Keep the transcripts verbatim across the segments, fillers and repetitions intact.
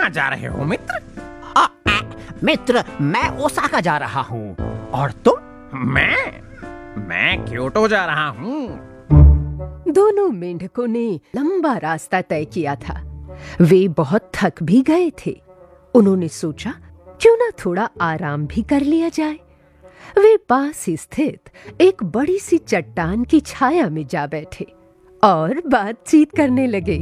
कहाँ जा रहे हो मित्र? आ, आ, मित्र, मैं ओसाका जा रहा हूँ। और तुम? मैं मैं क्योटो जा रहा हूँ। दोनों मेंढकों ने लंबा रास्ता तय किया था। वे बहुत थक भी गए थे। उन्होंने सोचा क्यों ना थोड़ा आराम भी कर लिया जाए। वे पास ही स्थित एक बड़ी सी चट्टान की छाया में जा बैठे और बातचीत करने लगे।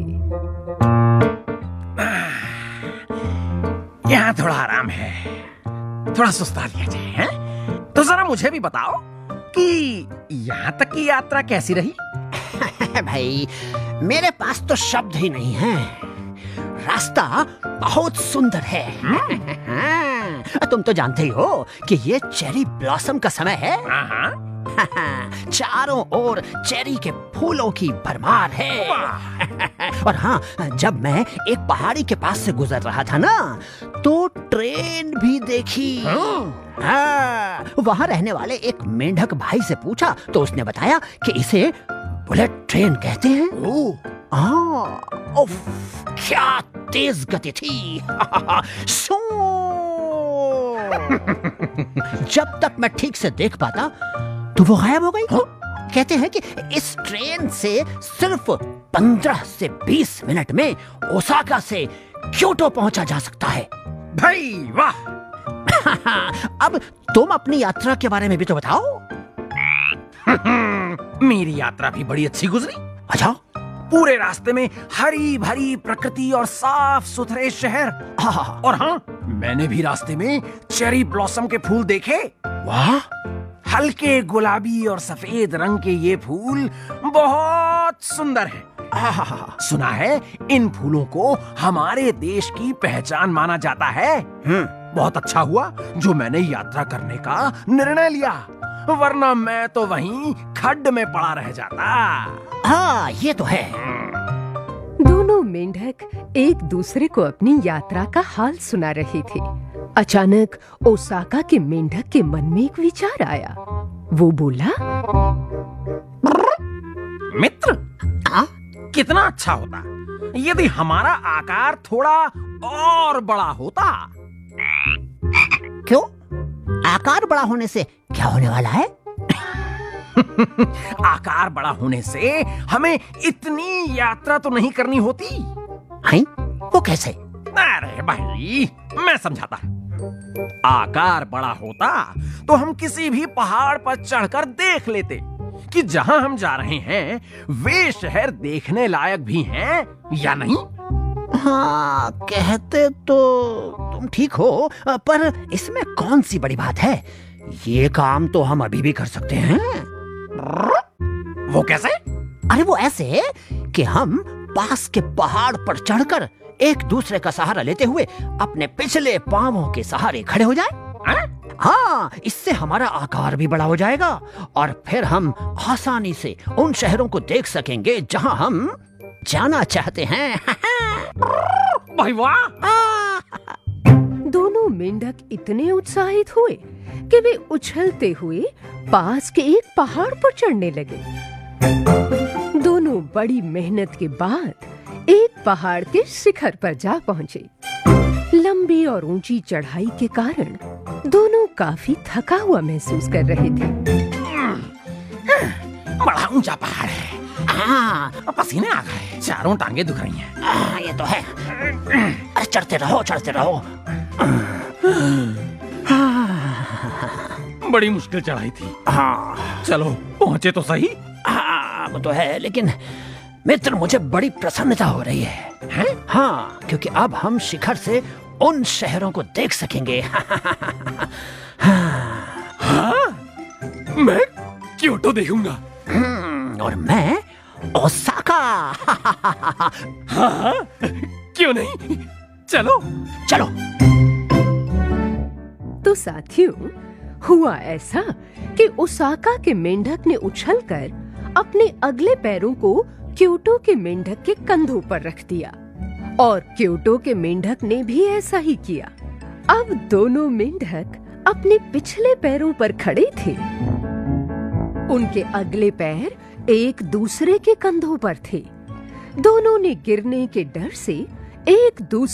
यहाँ थोड़ा आराम है, थोड़ा सुस्ता लिया जाए, हैं? तो जरा मुझे भी बताओ कि यहाँ तक की यात्रा कैसी रही? भाई, मेरे पास तो शब्द ही नहीं है। रास्ता बहुत सुंदर है। तुम तो जानते ही हो कि ये चेरी ब्लॉसम का समय है। चारों ओर चेरी के फूलों की भरमार है। और हाँ, जब मैं एक पहाड़ी के पास से गुजर रहा था ना, तो ट्रेन भी देखी। हाँ, वहाँ रहने वाले एक मेंढक भाई से पूछा तो उसने बताया कि इसे बुलेट ट्रेन कहते हैं। हाँ, उफ, क्या तेज गति थी। जब तक मैं ठीक से देख पाता तो वो गायब हो गई। कहते हैं कि इस ट्रेन से सिर्फ पंद्रह से बीस मिनट में ओसाका से क्योटो पहुंचा जा सकता है। भाई वाह! अब तुम अपनी यात्रा के बारे में भी तो बताओ। मेरी यात्रा भी बड़ी अच्छी गुजरी। अच्छा? पूरे रास्ते में हरी भरी प्रकृति और साफ सुथरे शहर। और हाँ, मैंने भी रास्ते में चेरी ब्लॉसम के फूल देखे। वाह! हल्के गुलाबी और सफेद रंग के ये फूल बहुत सुंदर हैं। सुना है इन फूलों को हमारे देश की पहचान माना जाता है। बहुत अच्छा हुआ जो मैंने यात्रा करने का निर्णय लिया, वरना मैं तो वहीं खड्ड में पड़ा रह जाता। हाँ, ये तो है। दोनों मेंढक एक दूसरे को अपनी यात्रा का हाल सुना रहे थे। अचानक ओसाका के मेंढक के मन में एक विचार आया। वो बोला, मित्र, आ? कितना अच्छा होता यदि हमारा आकार थोड़ा और बड़ा होता। क्यों? आकार बड़ा होने से क्या होने वाला है? आकार बड़ा होने से हमें इतनी यात्रा तो नहीं करनी होती। हैं? वो कैसे? अरे भाई, मैं समझाता। आकार बड़ा होता तो हम किसी भी पहाड़ पर चढ़कर देख लेते कि जहां हम जा रहे हैं वे शहर देखने लायक भी हैं या नहीं। हाँ, कहते तो तुम ठीक हो, पर इसमें कौन सी बड़ी बात है? ये काम तो हम अभी भी कर सकते हैं। वो कैसे? अरे वो ऐसे कि हम पास के पहाड़ पर चढ़कर एक दूसरे का सहारा लेते हुए अपने पिछले पांवों के सहारे खड़े हो जाएं। हाँ, इससे हमारा आकार भी बड़ा हो जाएगा और फिर हम आसानी से उन शहरों को देख सकेंगे जहां हम जाना चाहते हैं। भाई वाह! दोनों मेंढक इतने उत्साहित हुए कि वे उछलते हुए पास के एक पहाड़ पर चढ़ने लगे। दोनों बड़ी मेहनत के बाद एक पहाड़ के शिखर पर जा पहुंचे। लंबी और ऊंची चढ़ाई के कारण दोनों काफी थका हुआ महसूस कर रहे थे। बड़ा ऊंचा पहाड़ है। हाँ, पसीने आ गए, चारों टांगे दुख रही हैं। आ, ये तो है। अरे चढ़ते रहो, चढ़ते रहो। बड़ी मुश्किल चढ़ाई थी। हाँ, चलो पहुंचे तो सही। हाँ, वो तो है, लेकिन मित्र, मुझे बड़ी प्रसन्नता हो रही है। हैं? हाँ, क्योंकि अब हम शिखर से उन शहरों को देख सकेंगे। हाँ, मैं क्योटो देखूंगा। और मैं ओसाका। हाँ, क्यों नहीं? चलो चलो। तो साथियों, हुआ ऐसा कि ओसाका के मेंढक ने उछलकर अपने अगले पैरों को क्योटो के मेंढक के कंधों पर रख दिया और क्योटो के मेंढक ने भी ऐसा ही किया। अब दोनों मेंढक अपने पिछले पैरों पर खड़े थे। उनके अगले पैर एक दूसरे के कंधों पर थे। दोनों ने गिरने के डर से एक दूसरे